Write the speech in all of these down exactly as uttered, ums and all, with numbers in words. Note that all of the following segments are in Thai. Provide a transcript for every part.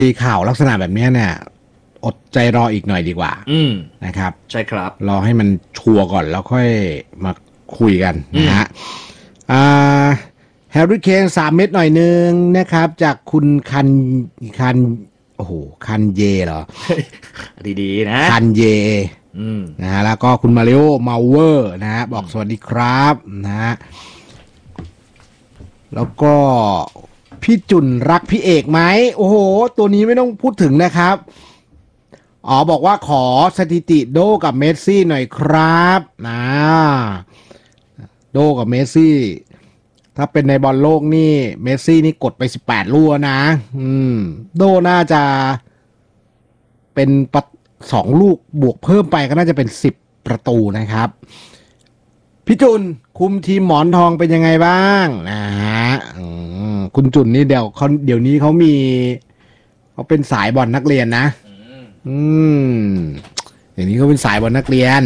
มีข่าวลักษณะแบบนี้เนี่ยอดใจรออีกหน่อยดีกว่าอืมนะครับใช่ครับรอให้มันชัวร์ก่อนแล้วค่อยมาคุยกันนะฮะอ่าแฮร์รี่เคนสามเม็ดหน่อยนึงนะครับจากคุณคันคันโอ้โหคันเยเหรอดีๆนะคันเยอืมนะฮะแล้วก็คุณมาริโอมาเวอร์นะฮะบอกสวัสดีครับนะฮะแล้วก็พี่จุนรักพี่เอกไหมโอ้โหตัวนี้ไม่ต้องพูดถึงนะครับอ๋อบอกว่าขอสถิติโดกับเมสซี่หน่อยครับนะโดกับเมสซี่ถ้าเป็นในบอลโลกนี่เมสซี่นี่กดไปสิบแปดลูกนะอืมโดน่าจะเป็นสองลูกบวกเพิ่มไปก็น่าจะเป็นสิบประตูนะครับพี่จุนคุมทีมหมอนทองเป็นยังไงบ้างนะฮะคุณจุนนี่เดี๋ยวเขาเดี๋ยวนี้เขามีเขาเป็นสายบอลนักเรียนนะอืมอย่างนี้เขาเป็นสายบอลนักเรียน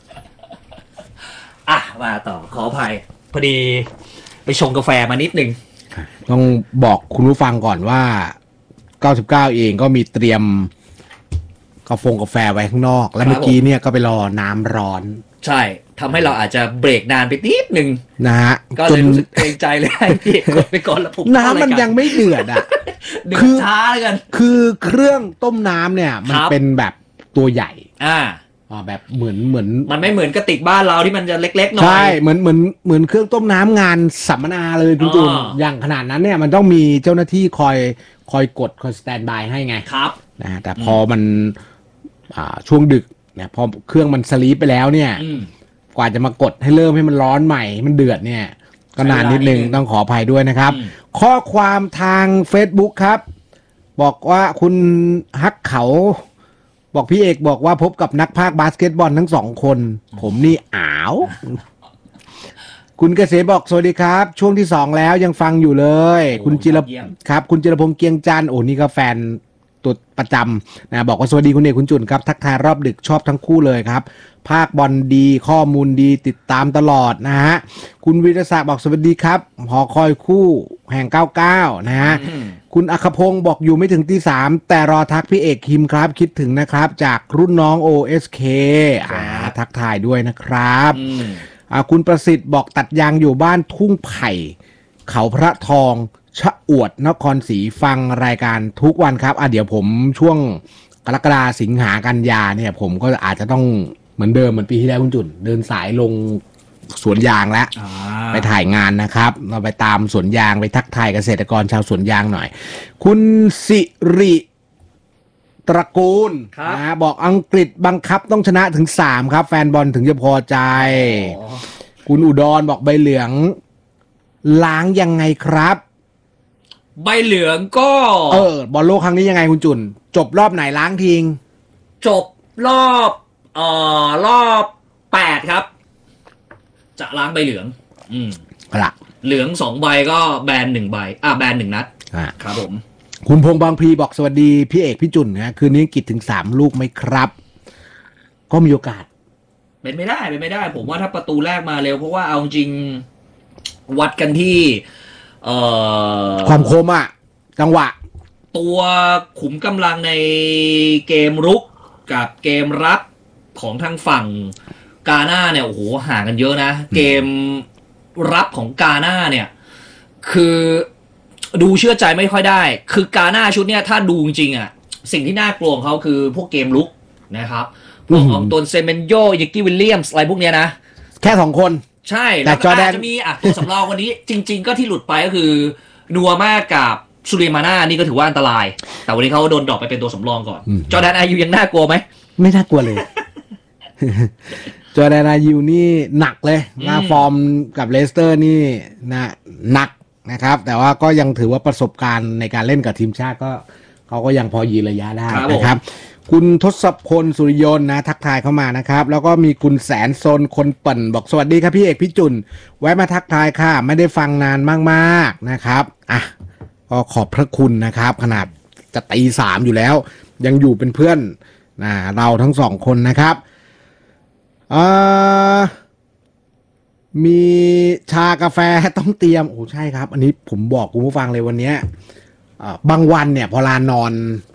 อ่ะมาต่อขออภัยพอดีไปชงกาแฟมานิดนึงต้องบอกคุณผู้ฟังก่อนว่าเก้าสิบเก้าเองก็มีเตรียมกาแฟกาแฟไว้ข้างนอกแล้วเมื่อกี้เนี่ยก็ไปรอน้ำร้อนใช่ทำให้เราอาจจะเบรกนานไปนิดนึงนะฮะก็เลยรู้สึกเกรงใจเลยให้พี่กดไปก่อนแล้วผมน้ำมันยังไม่เดือดอ่ะคือช้าเลยกันคือเครื่องต้มน้ำเนี่ยมันเป็นแบบตัวใหญ่อ่าอ๋อแบบเหมือนเหมือนมันไม่เหมือนกระติกบ้านเราที่มันจะเล็กๆหน่อยใช่เหมือนเหมือนเหมือนเครื่องต้มน้ำงานสัมมนาเลยคุณจุนอย่างขนาดนั้นเนี่ยมันต้องมีเจ้าหน้าที่คอยคอยกดคอยสแตนบายให้ไงครับนะแต่พอมันอ่าช่วงดึกเนี่ยพอเครื่องมันสลีปไปแล้วเนี่ยกว่าจะมากดให้เริ่มให้มันร้อนใหม่มันเดือดเนี่ยก็นานนิดนึงต้องขออภัยด้วยนะครับข้อความทาง Facebook ครับบอกว่าคุณฮักเขาบอกพี่เอกบอกว่าพบกับนักพากย์บาสเกตบอลทั้งสองคนผมนี่อ้าวคุณเกษมบอกสวัสดีครับช่วงที่สองแล้วยังฟังอยู่เลยคุณจิรครับคุณจิรพงษ์เกียงจันทร์โอ้นี่ก็แฟนตัวประจำนะบอกว่าสวัสดีคุณเอกคุณจุนครับทักทายรอบดึกชอบทั้งคู่เลยครับภาคบอลดีข้อมูลดีติดตามตลอดนะฮะคุณวิรศักดิ์บอกสวัสดีครับหอคอยคู่แห่งเก้าเก้านะฮะคุณอัครพงศ์บอกอยู่ไม่ถึงตีสามแต่รอทักพี่เอกคิมครับคิดถึงนะครับจากรุ่นน้อง โอ เอส เค อ่าทักทายด้วยนะครับอ่าคุณประสิทธิ์บอกตัดยางอยู่บ้านทุ่งไผ่เขาพระทองชะอวดนครศรีฟังรายการทุกวันครับอ่ะเดี๋ยวผมช่วงกรกฎาสิงหากันยาเนี่ยผมก็อาจจะต้องเหมือนเดิมเหมือนปีที่แล้วคุณจุนเดินสายลงสวนยางแล้วไปถ่ายงานนะครับเราไปตามสวนยางไปทักทายเกษตรกรชาวสวนยางหน่อยคุณสิริตระกูลนะบอกอังกฤษบังคับต้องชนะถึงสามครับแฟนบอลถึงจะพอใจคุณอุดรบอกใบเหลืองล้างยังไงครับใบเหลืองก็เออบอลโลกครั้งนี้ยังไงคุณจุนจบรอบไหนล้างทิ้งจบรอบเอ่อรอบแปดครับจะล้างใบเหลืองอืมละเหลืองสองใบก็แบนหนึ่งใบอ่าแบนหนึ่งนัดอ่าครับผมคุณพงษ์บางพลีบอกสวัสดีพี่เอกพี่จุนนะคืนนี้กิจถึงสามลูกไหมครับก็มีโอกาสเป็นไม่ได้เป็นไม่ได้ผมว่าถ้าประตูแรกมาเร็วเพราะว่าเอาจริงวัดกันที่เอ่อความคมอ่ะจังหวะตัวขุมกำลังในเกมรุกกับเกมรับของทางฝั่งกาน่าเนี่ยโอ้โหห่างกันเยอะนะเกมรับของกาน่าเนี่ยคือดูเชื่อใจไม่ค่อยได้คือกาน่าชุดเนี้ยถ้าดูจริงๆอ่ะสิ่งที่น่ากลัวของเขาคือพวกเกมลุกนะครับพวกของตัวเซเมนโยยิกกี้วิลเลียมส์อะไรพวกเนี้ยนะแค่สองคนใช่แล้วก็อาจจะมีอ่ะตัวสำรองวันนี้จริงๆก็ที่หลุดไปก็คือนัวมากกับซูเรมาน่านี่ก็ถือว่าอันตรายแต่วันนี้เขาโดนดรอปไปเป็นตัวสำรองก่อนจอร์แดนอายุยังน่ากลัวไหมไม่น่ากลัวเลย จอร์แดนอายุนี่หนักเลยนะฟอร์มกับเลสเตอร์นี่นะหนักนะครับแต่ว่าก็ยังถือว่าประสบการณ์ในการเล่นกับทีมชาติก็เขาก็ยังพอยืนระยะได้นะครับคุณทศพลสุริยนต์นะทักทายเข้ามานะครับแล้วก็มีคุณแสนโซนคนปั่นบอกสวัสดีครับพี่เอกพี่จุนแวะมาทักทายค่ะไม่ได้ฟังนานมากๆนะครับอ่ะก็ขอบพระคุณนะครับขนาดจะตีสามอยู่แล้วยังอยู่เป็นเพื่อนนะเราทั้งสองคนนะครับอ่ามีชากาแฟต้องเตรียมโอ้ใช่ครับอันนี้ผมบอกคุณผู้ฟังเลยวันนี้อ่าบางวันเนี่ยพอลานนอน